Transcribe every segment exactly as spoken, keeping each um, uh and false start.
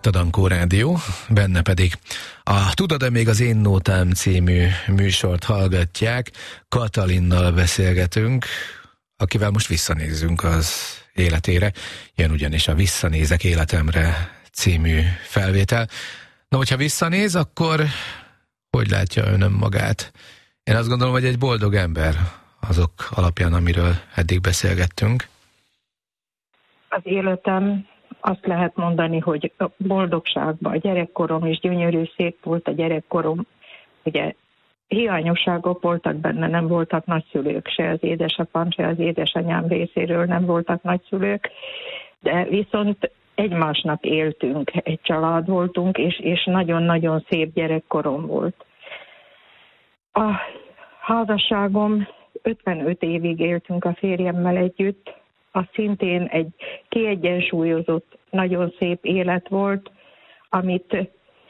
itt a Dankó Rádió, benne pedig a Tudod-e még az Én Nótám című műsort hallgatják. Katalinnal beszélgetünk, akivel most visszanézzünk az életére. Jön ugyanis a Visszanézek életemre című felvétel. Na, hogyha visszanéz, akkor hogy látja ön önmagát? Én azt gondolom, hogy egy boldog ember azok alapján, amiről eddig beszélgettünk. Az életem, azt lehet mondani, hogy a boldogságban a gyerekkorom is gyönyörű, szép volt a gyerekkorom. Ugye hiányosságok voltak benne, nem voltak nagyszülők, se az édesapám, se az édesanyám részéről nem voltak nagyszülők, de viszont egymásnak éltünk, egy család voltunk, és, és nagyon-nagyon szép gyerekkorom volt. A házasságom ötvenöt évig éltünk a férjemmel együtt, az szintén egy kiegyensúlyozott, nagyon szép élet volt, amit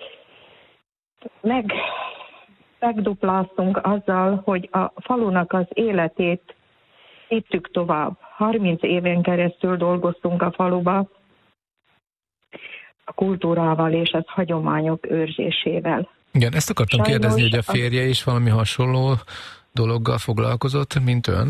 meg, megdupláztunk azzal, hogy a falunak az életét vittük tovább. harminc éven keresztül dolgoztunk a faluba a kultúrával és az hagyományok őrzésével. Igen, ezt akartam Sajnos kérdezni, hogy a férje is valami hasonló dologgal foglalkozott, mint ön?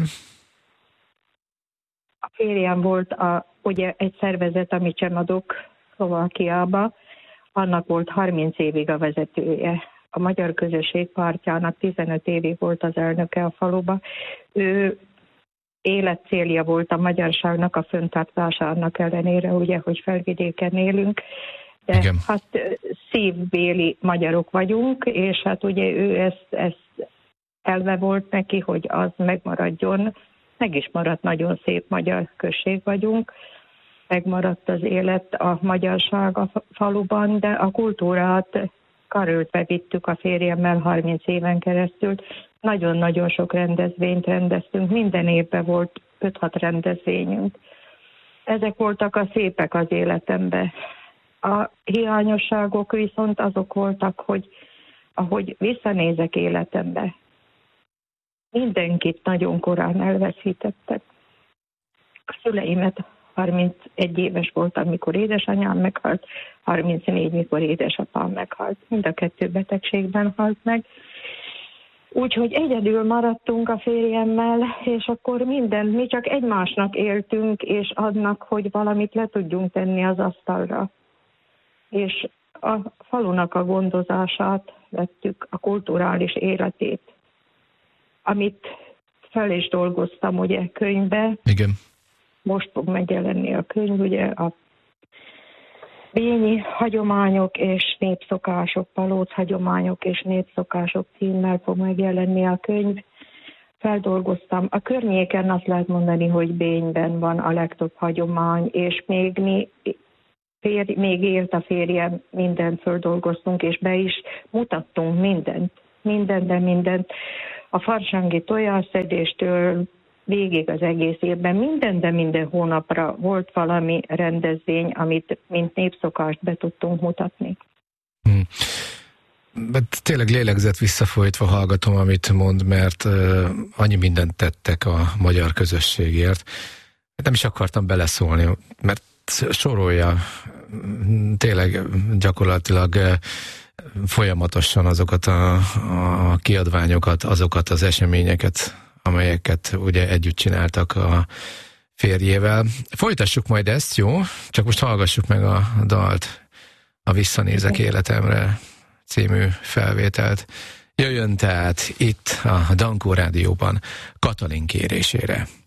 A férjem volt a, ugye egy szervezet, amit csinálok Szlovákiába, annak volt harminc évig a vezetője. A Magyar Közösség Pártjának tizenöt évig volt az elnöke a faluba. Ő életcélja volt a magyarságnak a fenntartásának ellenére, ugye, hogy felvidéken élünk, de Igen. hát szívbéli magyarok vagyunk, és hát ugye ő ezt, ezt elve volt neki, hogy az megmaradjon. Meg is maradt, nagyon szép magyar község vagyunk, megmaradt az élet, a magyarság a faluban, de a kultúrát karöltve vittük a férjemmel harminc éven keresztül. Nagyon-nagyon sok rendezvényt rendeztünk, minden évben volt öt-hat rendezvényünk. Ezek voltak a szépek az életemben. A hiányosságok viszont azok voltak, hogy ahogy visszanézek életembe, mindenkit nagyon korán elveszítettek. A szüleimet harmincegy éves voltam, mikor édesanyám meghalt, harmincnégy, mikor édesapám meghalt. Mind a kettő betegségben halt meg. Úgyhogy egyedül maradtunk a férjemmel, és akkor mindent, mi csak egymásnak éltünk, és adnak, hogy valamit le tudjunk tenni az asztalra. És a falunak a gondozását vettük, a kulturális életét, amit fel is dolgoztam ugye könyvbe. Igen. Most fog megjelenni a könyv, ugye a Bényi hagyományok és népszokások, Palóc hagyományok és népszokások címmel fog megjelenni a könyv. Feldolgoztam. A környéken azt lehet mondani, hogy Bényben van a legtöbb hagyomány, és még mi férj, még élt a férjem, mindent földolgoztunk, és be is mutattunk mindent. Mindent, de mindent. A farsangi tojásszedéstől végig az egész évben minden, de minden hónapra volt valami rendezvény, amit mint népszokást be tudtunk mutatni. Hmm. Tényleg lélegzett visszafolytva hallgatom, amit mond, mert uh, annyi mindent tettek a magyar közösségért. Nem is akartam beleszólni, mert sorolja tényleg gyakorlatilag uh, folyamatosan azokat a, a kiadványokat, azokat az eseményeket, amelyeket ugye együtt csináltak a férjével. Folytassuk majd ezt, jó? Csak most hallgassuk meg a dalt, a Visszanézek életemre című felvételt. Jöjjön tehát itt a Dankó Rádióban Katalin kérésére.